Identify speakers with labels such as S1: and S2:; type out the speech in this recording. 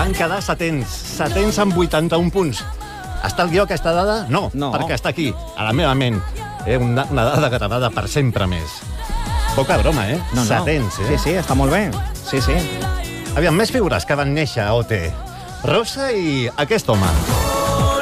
S1: Van quedar setents amb 81 punts. Està al guió aquesta dada? No, perquè està aquí, a la meva ment. Una dada gravada per sempre més. Poca broma, setents,
S2: Sí, està molt bé. Sí.
S1: Aviam, més figures que van néixer a OT. Rosa i aquest home.